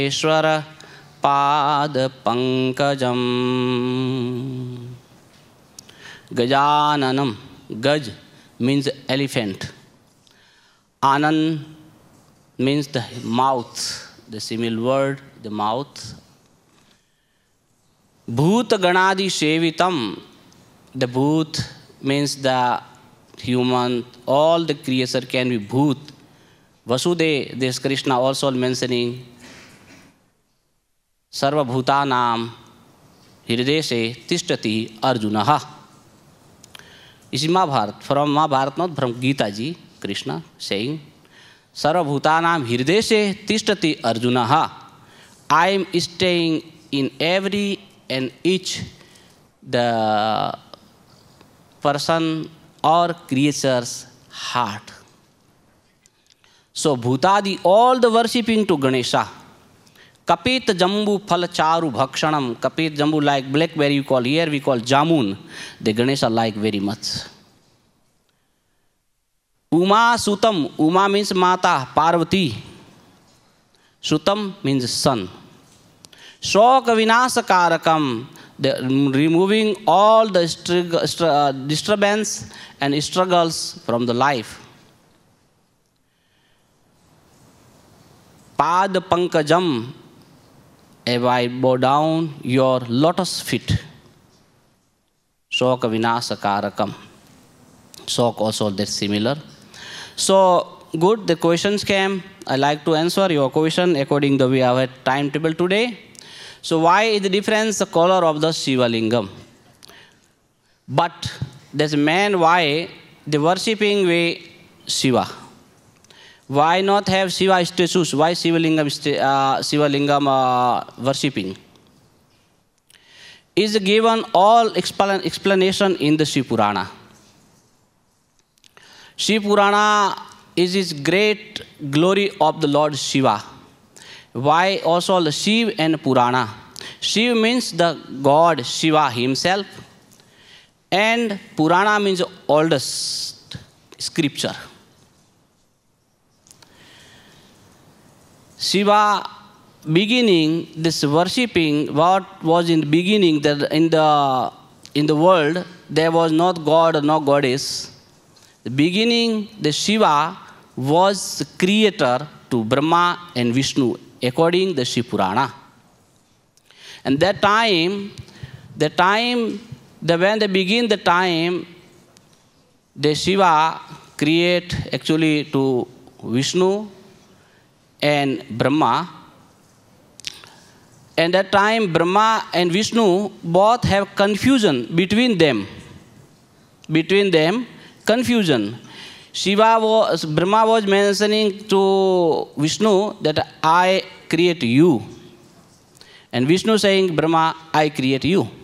ईश्वर पाद Pankajam गजाननम. Gaj means elephant. Anand means the mouth, the simile word, the mouth. Bhoot ganadi sevitam. The bhoot means the human, all the creation can be bhoot. Vasudev, this Krishna also mentioning Sarva Bhutanam Hriday se Tishtati Arjunaha. This is Mahabharata, from Mahabharata, not from Gita ji, Krishna saying, Sarva Bhutanam Hriday se Tishtati Arjunaha. I am staying in every and each the person or creature's heart. So Bhutadi, all the worshipping to Ganesha. Kapit Jambu Phal Charu Bhakshanam. Kapit Jambu like blackberry you call, here we call Jamun. The Ganesha like very much. Uma Sutam. Uma means Mata, Parvati. Sutam means sun. Shoka Vinasakarakam. Removing all the disturbance and struggles from the life. Pad Pankajam. If I bow down your lotus feet. Shoka Vinasakarakam. Shok also that's similar. So good, the questions came. I like to answer your question according to the way our timetable today. So why is the difference the color of the Shiva Lingam? But there's a man why the worshipping way Shiva. Why not have Shiva statues? Why Shiva Lingam worshipping? Is given all explanation in the Shiva Purana. Shiva Purana is his great glory of the Lord Shiva. Why also the Shiva and Purana? Shiva means the God Shiva himself, and Purana means oldest scripture. Shiva beginning this worshipping, what was in the beginning, that in the world there was not God no goddess. The beginning, the Shiva was the creator to Brahma and Vishnu, according to the Shiva Purana. And that time, when they begin the time, the Shiva create actually to Vishnu and Brahma. And that time, Brahma and Vishnu both have confusion between them. Confusion. Brahma was mentioning to Vishnu that I create you. And Vishnu saying, Brahma, I create you.